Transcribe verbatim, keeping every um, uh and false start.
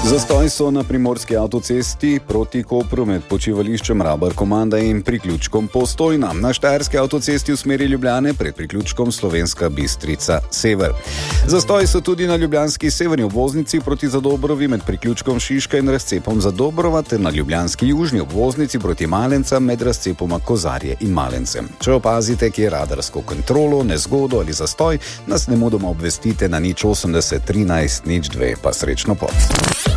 Zastoj so na primorski avtocesti proti Kopru med počivališčem Rabar Komanda in priključkom Postojna. Na štajerski avtocesti v smeri Ljubljane pred priključkom Slovenska Bistrica Sever. Zastoj so tudi na ljubljanski severni obvoznici proti Zadobrovi med priključkom Šiška in razcepom Zadobrova ter na ljubljanski južni obvoznici proti Malencem med razcepoma Kozarje in Malencem. Če opazite, kje je radarsko kontrolo, nezgodo ali zastoj, nas nemudoma obvestite na nič osemdeset trinajst nič dve, pa srečno pot.